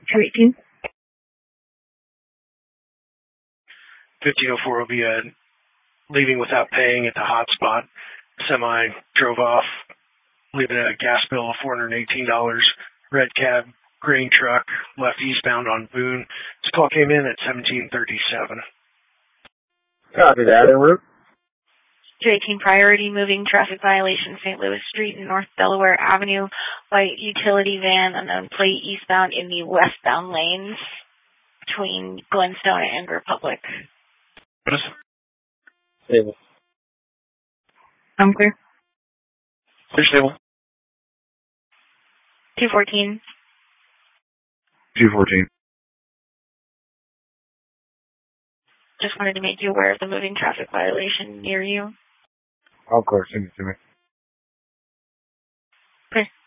218. 1504 will be leaving without paying at the hotspot. Semi drove off, leaving a gas bill of $418. Red cab, grain truck, left eastbound on Boone. This call came in at 1737. Copy that, en route. 218 priority, moving traffic violation, St. Louis Street and North Delaware Avenue. White utility van, unknown plate, eastbound in the westbound lanes between Glenstone and Republic. What is it? Stable. I'm clear. Clear, stable. 214. 214. Just wanted to make you aware of the moving traffic violation near you. Of course, send it to me. Okay.